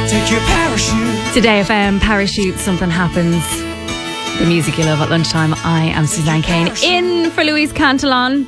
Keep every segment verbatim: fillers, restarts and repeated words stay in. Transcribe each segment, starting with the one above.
take your parachute. Today F M, Parachute, Something Happens. The music you love at lunchtime. I am Suzanne Kane, in for Louise Cantillon.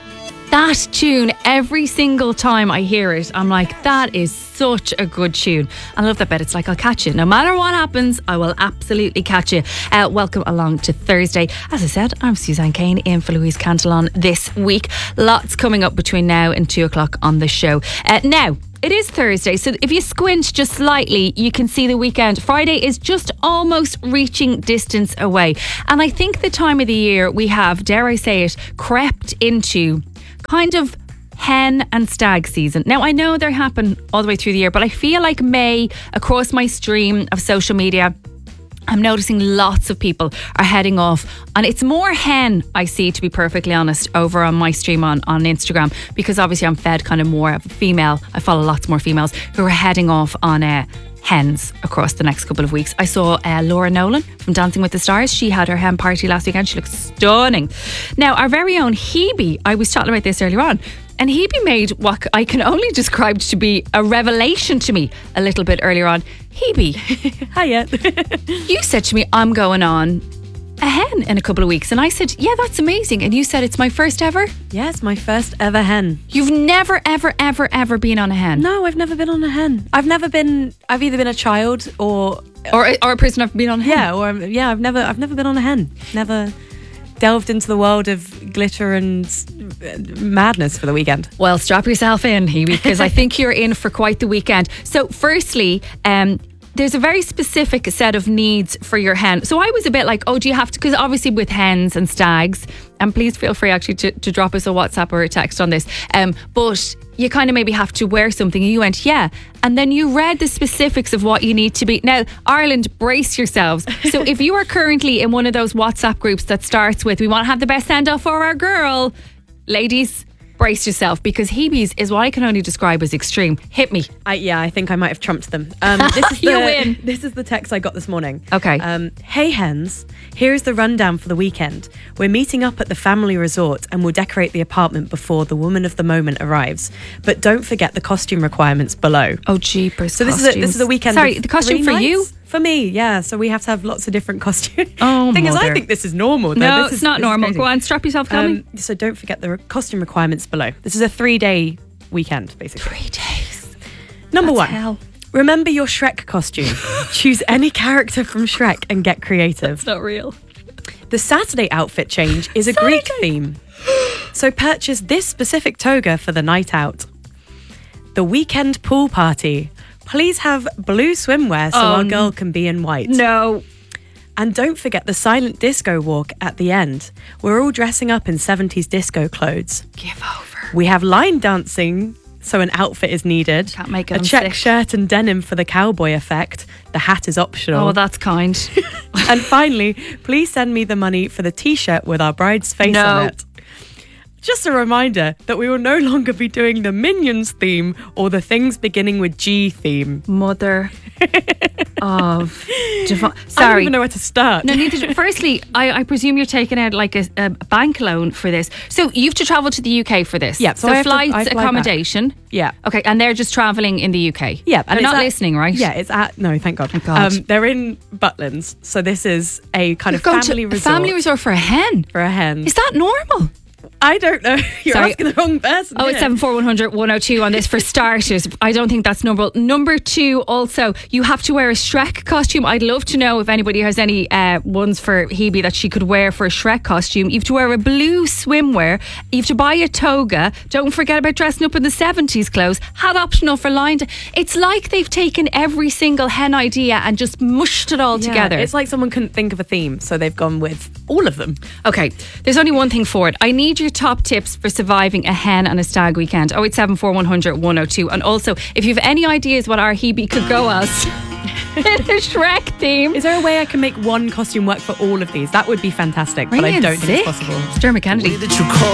That tune, every single time I hear it, I'm like, that is such a good tune. I love that bit. It's like, I'll catch you. No matter what happens, I will absolutely catch you. Uh, welcome along to Thursday. As I said, I'm Suzanne Kane, in for Louise Cantillon this week. Lots coming up between now and two o'clock on the show. Uh, now, it is Thursday, so if you squint just slightly, you can see the weekend. Friday is just almost reaching distance away. And I think the time of the year we have, dare I say it, crept into kind of hen and stag season. Now, I know they happen all the way through the year, but I feel like May, across my stream of social media, I'm noticing lots of people are heading off, and it's more hen I see, to be perfectly honest, over on my stream on, on Instagram, because obviously I'm fed kind of more of a female. I follow lots more females who are heading off on uh, hens across the next couple of weeks. I saw uh, Laura Nolan from Dancing with the Stars. She had her hen party last weekend. She looks stunning. Now, our very own Hebe, I was talking about this earlier on, and Hebe made what I can only describe to be a revelation to me a little bit earlier on. Hebe, hiya. You said to me, I'm going on a hen in a couple of weeks. And I said, yeah, that's amazing. And you said, it's my first ever? Yeah, it's my first ever hen. You've never, ever, ever, ever been on a hen? No, I've never been on a hen. I've never been, I've either been a child or... Or, or a person I've been on a hen? Yeah, or yeah, I've never, I've never been on a hen. Never delved into the world of glitter and madness for the weekend. Well, strap yourself in, Hebe, because I think you're in for quite the weekend. So firstly, um, there's a very specific set of needs for your hen. So I was a bit like, oh, do you have to, because obviously with hens and stags, and please feel free actually to, to drop us a WhatsApp or a text on this, um, but you kind of maybe have to wear something, and you went, yeah. And then you read the specifics of what you need to be. Now, Ireland, brace yourselves. So if you are currently in one of those WhatsApp groups that starts with, we want to have the best send-off for our girl, ladies, brace yourself, because Hebe's is what I can only describe as extreme. Hit me. I, yeah, I think I might have trumped them. Um, this is the, you win. This is the text I got this morning. Okay. Um, hey hens, here's the rundown for the weekend. We're meeting up at the family resort and we'll decorate the apartment before the woman of the moment arrives. But don't forget the costume requirements below. Oh, jeepers. So this is a, this is the weekend. Sorry, the costume for nights? you? For me, yeah. So we have to have lots of different costumes. Oh, thing mother. is, I think this is normal. Though. No, this it's is, not this normal. Is Go on, strap yourself, tell um, me. So don't forget the costume requirements below. This is a three-day weekend, basically. Three days. Number That's one. Hell. Remember your Shrek costume. Choose any character from Shrek and get creative. It's not real. The Saturday outfit change is a Saturday. Greek theme. So purchase this specific toga for the night out. The weekend pool party. Please have blue swimwear so Oh, our girl can be in white. No. And don't forget the silent disco walk at the end. We're all dressing up in seventies disco clothes. Give over. We have line dancing, so an outfit is needed. Can't make it, A I'm check sick. shirt and denim for the cowboy effect. The hat is optional. Oh, that's kind. And finally, please send me the money for the t-shirt with our bride's face No. on it. Just a reminder that we will no longer be doing the Minions theme or the things beginning with G theme. Mother of Devi- I don't Sorry. even know where to start. No, neither do- Firstly, I, I presume you're taking out like a, a bank loan for this. So you have to travel to the U K for this. Yeah, So, so I have to- flights, I fly accommodation. Yeah. Okay, and they're just travelling in the U K. Yeah, They're and not it's at- listening, right? Yeah, it's at no, thank God. Thank God. Um, they're in Butlins, so this is a kind You're of going family to a resort family resort for a hen. for a hen. Is that normal? I don't know. You're Sorry. asking the wrong person. Oh, it's here. seven four one hundred one oh two on this for starters. I don't think that's normal. Number two, also, you have to wear a Shrek costume. I'd love to know if anybody has any uh, ones for Hebe that she could wear for a Shrek costume. You have to wear a blue swimwear. You have to buy a toga. Don't forget about dressing up in the seventies clothes. Hat optional for line. Da- it's like they've taken every single hen idea and just mushed it all Yeah, together. It's like someone couldn't think of a theme, so they've gone with all of them. Okay, there's only one thing for it. I need your top tips for surviving a hen and a stag weekend. oh eight seven four one hundred one oh two. And also, if you have any ideas what our Hebe could go as in a Shrek theme. Is there a way I can make one costume work for all of these? That would be fantastic, Bring but I in don't think six. it's possible. It's Dermot Kennedy. That you call